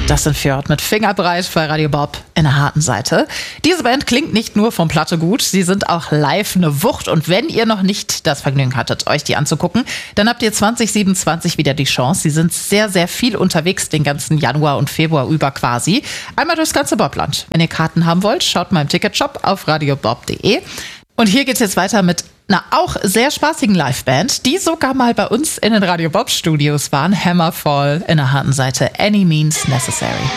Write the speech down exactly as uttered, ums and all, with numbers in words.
Das sind Fjord mit Fingerbreit bei Radio Bob in der harten Seite. Diese Band klingt nicht nur vom Platte gut, sie sind auch live eine Wucht. Und wenn ihr noch nicht das Vergnügen hattet, euch die anzugucken, dann habt ihr zwanzig siebenundzwanzig wieder die Chance. Sie sind sehr, sehr viel unterwegs den ganzen Januar und Februar über quasi. Einmal durchs ganze Bobland. Wenn ihr Karten haben wollt, schaut mal im Ticketshop auf radiobob punkt de. Und hier geht's jetzt weiter mit einer auch sehr spaßigen Liveband, die sogar mal bei uns in den Radio Bob Studios waren. Hammerfall in der harten Seite. Any Means Necessary.